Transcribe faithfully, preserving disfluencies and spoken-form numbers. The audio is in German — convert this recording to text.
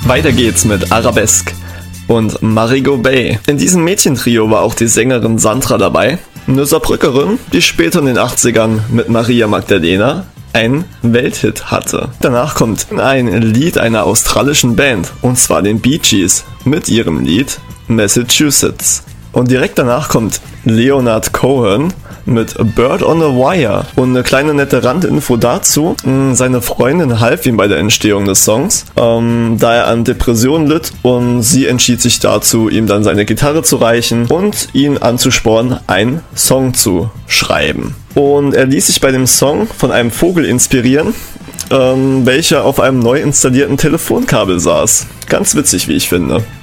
Weiter geht's mit Arabesque und Marigot Bay. In diesem Mädchentrio war auch die Sängerin Sandra dabei, eine Saarbrückerin, die später in den achtzigern mit Maria Magdalena einen Welthit hatte. Danach kommt ein Lied einer australischen Band, und zwar den Bee Gees mit ihrem Lied Massachusetts. Und direkt danach kommt Leonard Cohen mit Bird on a Wire. Und eine kleine nette Randinfo dazu: Seine Freundin half ihm bei der Entstehung des Songs, ähm, da er an Depressionen litt, und sie entschied sich dazu, ihm dann seine Gitarre zu reichen und ihn anzuspornen, einen Song zu schreiben. Und er ließ sich bei dem Song von einem Vogel inspirieren, ähm, welcher auf einem neu installierten Telefonkabel saß. Ganz witzig, wie ich finde.